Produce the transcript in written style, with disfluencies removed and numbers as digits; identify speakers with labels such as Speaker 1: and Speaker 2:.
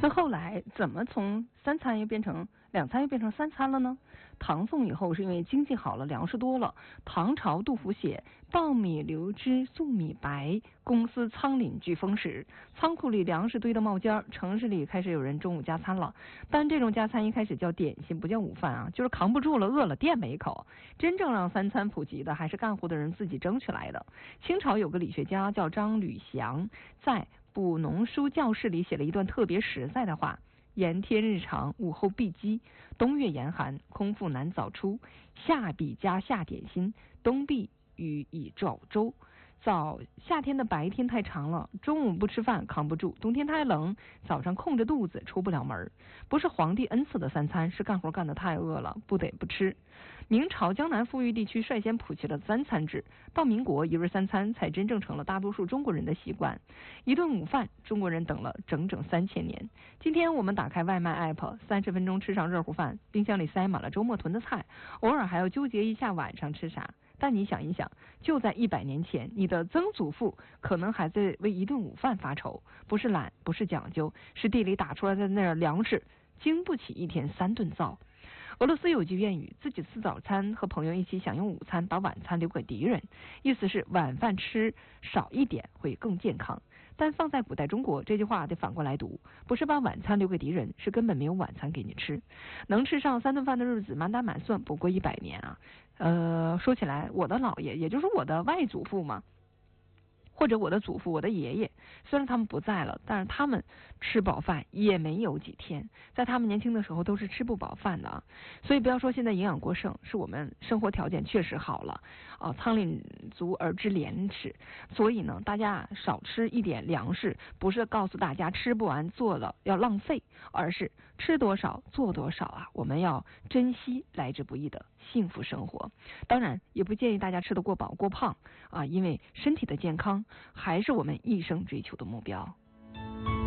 Speaker 1: 那后来怎么从3餐又变成2餐又变成3餐了呢？唐宋以后是因为经济好了，粮食多了。唐朝杜甫写稻米流脂粟米白，公司仓廪俱丰实。仓库里粮食堆得冒尖儿，城市里开始有人中午加餐了。但这种加餐一开始叫点心，不叫午饭啊，就是扛不住了，饿了垫吧一口。真正让3餐普及的，还是干活的人自己争取来的。清朝有个理学家叫张吕祥，在《补农书教示》里写了一段特别实在的话：炎天日长，午后必饥；冬月严寒，空腹难早出。夏必加下点心，冬必予以早粥。夏天的白天太长了，中午不吃饭扛不住；冬天太冷，早上空着肚子出不了门。不是皇帝恩赐的3餐，是干活干得太饿了，不得不吃。明朝江南富裕地区率先普及了3餐制，到民国1日3餐才真正成了大多数中国人的习惯。一顿午饭，中国人等了整整3000年。今天我们打开外卖 app， 30分钟吃上热乎饭，冰箱里塞满了周末囤的菜，偶尔还要纠结一下晚上吃啥。但你想一想，就在100年前，你的曾祖父可能还在为一顿午饭发愁，不是懒，不是讲究，是地里打出来的那粮食经不起一天3顿造。俄罗斯有句谚语，自己吃早餐，和朋友一起享用午餐，把晚餐留给敌人，意思是晚饭吃少一点会更健康。但放在古代中国，这句话得反过来读，不是把晚餐留给敌人，是根本没有晚餐给你吃。能吃上3顿饭的日子，满打满算不过100年啊。说起来，我的姥爷，也就是我的外祖父嘛，或者我的祖父、我的爷爷，虽然他们不在了，但是他们吃饱饭也没有几天，在他们年轻的时候都是吃不饱饭的啊。所以不要说现在营养过剩，是我们生活条件确实好了啊，仓廪足而知廉耻。所以呢，大家少吃一点粮食，不是告诉大家吃不完做了要浪费，而是吃多少做多少啊，我们要珍惜来之不易的幸福生活。当然也不建议大家吃得过饱过胖啊，因为身体的健康还是我们一生追求的目标。